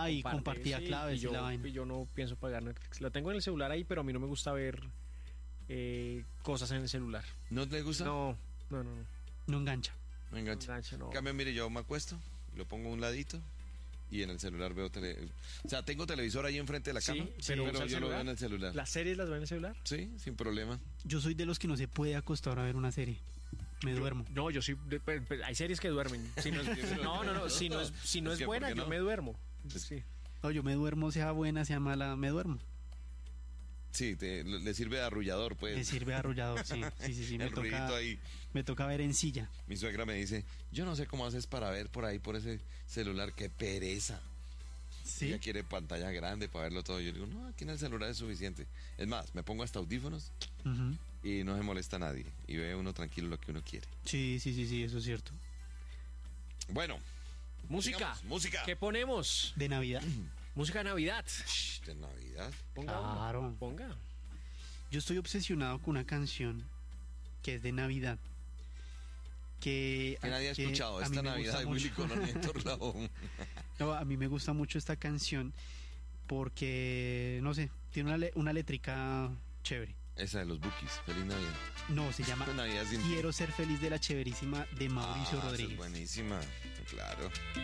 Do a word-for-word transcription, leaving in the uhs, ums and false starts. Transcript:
Ah, y comparte, compartía sí, claves y y yo, la vaina. y yo no pienso pagar Netflix. Lo tengo en el celular ahí, pero a mí no me gusta ver eh, cosas en el celular. ¿No te gusta? No, no, no. no. No engancha. Me engancha. No engancha, no. En cambio, mire, yo me acuesto, lo pongo a un ladito y en el celular veo tele. O sea, tengo televisor ahí enfrente de la Sí, cama, pero pero usa el yo lo veo celular. en el celular. ¿Las series las ven en el celular? Sí, sin problema. Yo soy de los que no se puede acostar a ver una serie. Me duermo. No, yo sí. de- pe- pe- hay series que duermen. Si no, es- no, no, no. Si no es, si no Es es que, ¿por buena, qué yo no? me duermo. Sí. No, yo me duermo, sea buena, sea mala, me duermo. Sí, te- le sirve de arrullador, pues. Me sirve de arrullador, sí. Sí, sí, sí. Me El ruidito toca, ahí. me toca ver en silla. Mi suegra me dice, yo no sé cómo haces para ver por ahí, por ese celular, qué pereza. Sí. Ella quiere pantalla grande para verlo todo. Yo le digo, no, aquí en el celular es suficiente. Es más, me pongo hasta audífonos Ujú. y no se molesta a nadie. Y ve uno tranquilo lo que uno quiere. Sí, sí, sí, sí, eso es cierto. Bueno, Música. Sigamos, música. ¿Qué ponemos? De Navidad. Música de Navidad. shh, de Navidad. Ponga una. Claro. Ponga. Yo estoy obsesionado con una canción que es de Navidad. Que, Que nadie ha que escuchado. a mí Esta me Navidad gusta de Willy mucho. Colón y Héctor Lavoe. No, a mí me gusta mucho esta canción porque, no sé, tiene una, le- una letrica chévere. Esa de los Bookies. Feliz Navidad. No, se llama Navidad sin ti. Quiero ser feliz de la chéverísima de Mauricio Ah, esa Rodríguez. es buenísima. Claro.